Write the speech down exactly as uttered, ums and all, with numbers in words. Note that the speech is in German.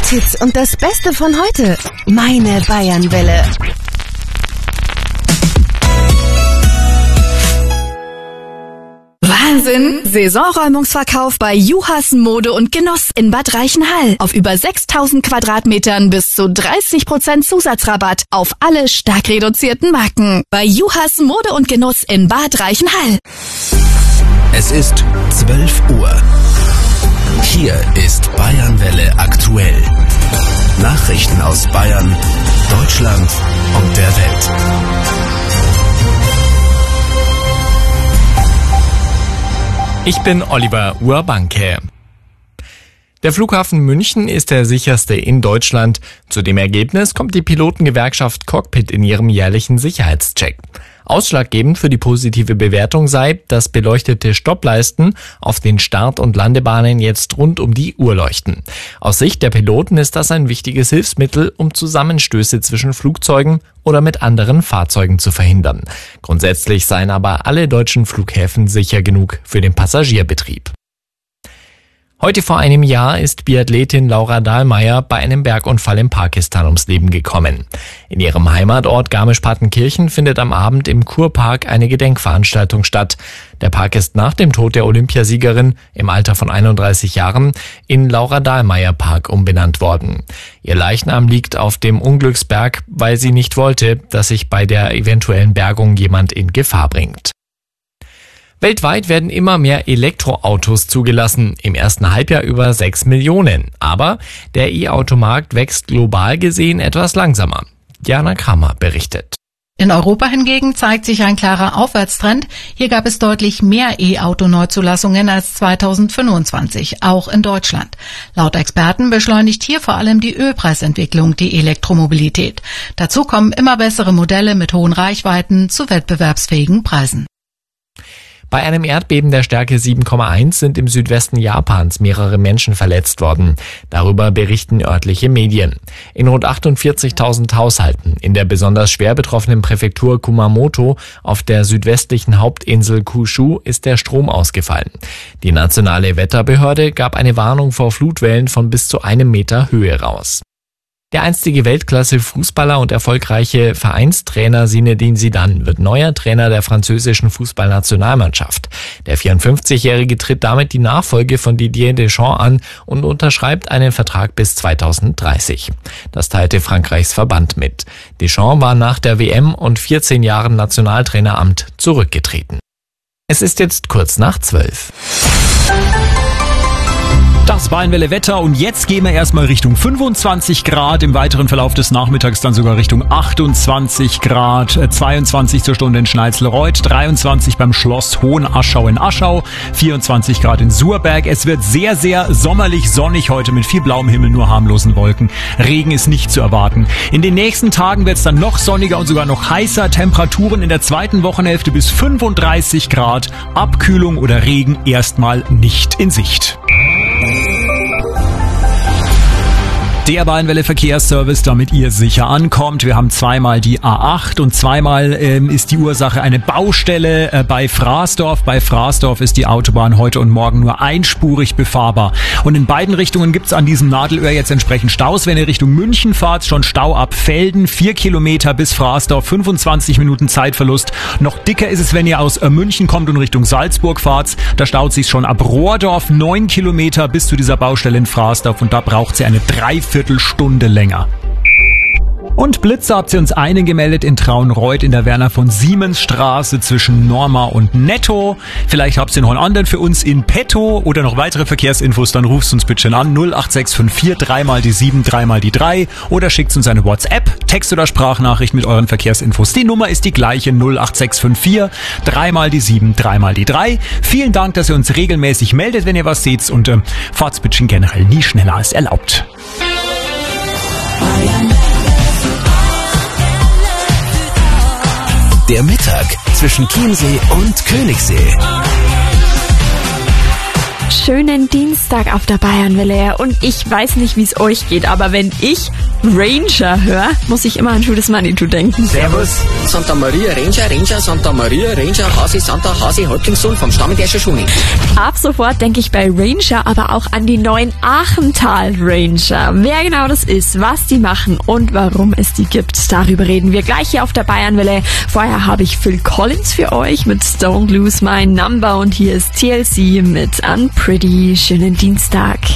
Welthits und das Beste von heute. Meine Bayernwelle. Wahnsinn! Saisonräumungsverkauf bei Juhas Mode und Genuss in Bad Reichenhall. Auf über sechstausend Quadratmetern bis zu dreißig Prozent Zusatzrabatt auf alle stark reduzierten Marken. Bei Juhas Mode und Genuss in Bad Reichenhall. Es ist zwölf Uhr. Hier ist Bayernwelle aktuell. Nachrichten aus Bayern, Deutschland und der Welt. Ich bin Oliver Urbanke. Der Flughafen München ist der sicherste in Deutschland. Zu dem Ergebnis kommt die Pilotengewerkschaft Cockpit in ihrem jährlichen Sicherheitscheck. Ausschlaggebend für die positive Bewertung sei, dass beleuchtete Stoppleisten auf den Start- und Landebahnen jetzt rund um die Uhr leuchten. Aus Sicht der Piloten ist das ein wichtiges Hilfsmittel, um Zusammenstöße zwischen Flugzeugen oder mit anderen Fahrzeugen zu verhindern. Grundsätzlich seien aber alle deutschen Flughäfen sicher genug für den Passagierbetrieb. Heute vor einem Jahr ist Biathletin Laura Dahlmeier bei einem Bergunfall in Pakistan ums Leben gekommen. In ihrem Heimatort Garmisch-Partenkirchen findet am Abend im Kurpark eine Gedenkveranstaltung statt. Der Park ist nach dem Tod der Olympiasiegerin im Alter von einunddreißig Jahren in Laura Dahlmeier Park umbenannt worden. Ihr Leichnam liegt auf dem Unglücksberg, weil sie nicht wollte, dass sich bei der eventuellen Bergung jemand in Gefahr bringt. Weltweit werden immer mehr Elektroautos zugelassen, im ersten Halbjahr über sechs Millionen. Aber der E-Automarkt wächst global gesehen etwas langsamer. Jana Kramer berichtet. In Europa hingegen zeigt sich ein klarer Aufwärtstrend. Hier gab es deutlich mehr E-Auto-Neuzulassungen als zweitausendfünfundzwanzig, auch in Deutschland. Laut Experten beschleunigt hier vor allem die Ölpreisentwicklung die Elektromobilität. Dazu kommen immer bessere Modelle mit hohen Reichweiten zu wettbewerbsfähigen Preisen. Bei einem Erdbeben der Stärke sieben Komma eins sind im Südwesten Japans mehrere Menschen verletzt worden. Darüber berichten örtliche Medien. In rund achtundvierzigtausend Haushalten in der besonders schwer betroffenen Präfektur Kumamoto auf der südwestlichen Hauptinsel Kyushu ist der Strom ausgefallen. Die nationale Wetterbehörde gab eine Warnung vor Flutwellen von bis zu einem Meter Höhe raus. Der einstige Weltklasse-Fußballer und erfolgreiche Vereinstrainer Zinedine Zidane wird neuer Trainer der französischen Fußballnationalmannschaft. Der vierundfünfzigjährige tritt damit die Nachfolge von Didier Deschamps an und unterschreibt einen Vertrag bis zweitausenddreißig. Das teilte Frankreichs Verband mit. Deschamps war nach der W M und vierzehn Jahren Nationaltraineramt zurückgetreten. Es ist jetzt kurz nach zwölf. Das Bayernwelle Wetter und jetzt gehen wir erstmal Richtung fünfundzwanzig Grad, im weiteren Verlauf des Nachmittags dann sogar Richtung achtundzwanzig Grad, zweiundzwanzig zur Stunde in Schnalzlreuth, dreiundzwanzig beim Schloss Hohenaschau in Aschau, vierundzwanzig Grad in Suhrberg. Es wird sehr, sehr sommerlich sonnig heute mit viel blauem Himmel, nur harmlosen Wolken. Regen ist nicht zu erwarten. In den nächsten Tagen wird es dann noch sonniger und sogar noch heißer. Temperaturen in der zweiten Wochenhälfte bis fünfunddreißig Grad. Abkühlung oder Regen erstmal nicht in Sicht. Der Bayernwelle Verkehrsservice, damit ihr sicher ankommt. Wir haben zweimal die A acht und zweimal ähm, ist die Ursache eine Baustelle äh, bei Fraßdorf. Bei Fraßdorf ist die Autobahn heute und morgen nur einspurig befahrbar. Und in beiden Richtungen gibt's an diesem Nadelöhr jetzt entsprechend Staus. Wenn ihr Richtung München fahrt, schon Stau ab Velden, vier Kilometer bis Fraßdorf, fünfundzwanzig Minuten Zeitverlust. Noch dicker ist es, wenn ihr aus äh, München kommt und Richtung Salzburg fahrt. Da staut sich schon ab Rohrdorf, neun Kilometer bis zu dieser Baustelle in Fraßdorf und da braucht sie eine Dreiviertelstunde länger. Und Blitze habt ihr uns einen gemeldet in Traunreuth in der Werner von Siemens Straße zwischen Norma und Netto. Vielleicht habt ihr noch einen anderen für uns in petto oder noch weitere Verkehrsinfos, dann ruft uns bitte an null acht sechs fünf vier drei mal die sieben, drei mal die drei oder schickt uns eine WhatsApp, Text- oder Sprachnachricht mit euren Verkehrsinfos. Die Nummer ist die gleiche null acht sechs fünf vier drei mal die sieben, drei mal die drei. Vielen Dank, dass ihr uns regelmäßig meldet, wenn ihr was seht und äh, fahrt's bitte generell nie schneller als erlaubt. Der Mittag zwischen Chiemsee und Königssee. schönen Dienstag auf der Bayernwelle. Und ich weiß nicht, wie es euch geht, aber wenn ich Ranger höre, muss ich immer an Judas Manitou denken. Servus. Santa Maria Ranger, Ranger, Santa Maria Ranger, Hase, Santa, Hase, Häuptlingssohn vom Stamme der Schoschuni. Ab sofort denke ich bei Ranger aber auch an die neuen Achental Ranger. Wer genau das ist, was die machen und warum es die gibt, darüber reden wir gleich hier auf der Bayernwelle. Vorher habe ich Phil Collins für euch mit Don't Lose My Number und hier ist T L C mit Unpretty. Schönen Dienstag.